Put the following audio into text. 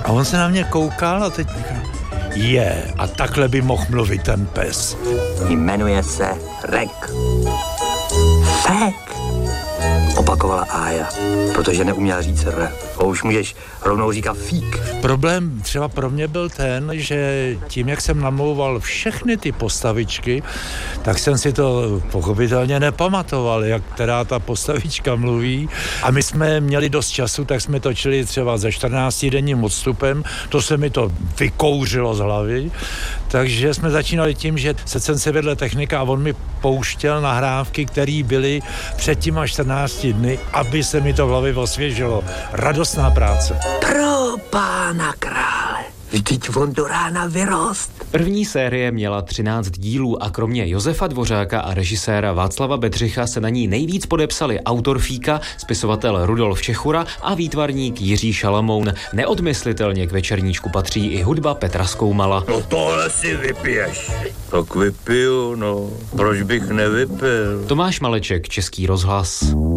A on se na mě koukal a teď říká, a takhle by mohl mluvit ten pes. Jmenuje se Rek. Fek, opakovala Ája, protože neuměla říct R. A už můžeš rovnou říkat fík. Problém třeba pro mě byl ten, že tím, jak jsem namlouval všechny ty postavičky, tak jsem si to pochopitelně nepamatoval, jak která ta postavička mluví. A my jsme měli dost času, tak jsme točili třeba ze 14denním odstupem, to se mi to vykouřilo z hlavy, takže jsme začínali tím, že jsem se vedle technika a on mi pouštěl nahrávky, které byly před těma 14 dny, aby se mi to v hlavě osvěžilo. Radostná práce. Pro pána krále, vždyť on do rána vyrost. První série měla 13 dílů a kromě Josefa Dvořáka a režiséra Václava Bedřicha se na ní nejvíc podepsali autor Fíka, spisovatel Rudolf Čechura a výtvarník Jiří Šalamoun. Neodmyslitelně k večerníčku patří i hudba Petra Skoumala. No tohle si vypiješ. Tak vypiju, no. Proč bych nevypil? Tomáš Maleček, Český rozhlas.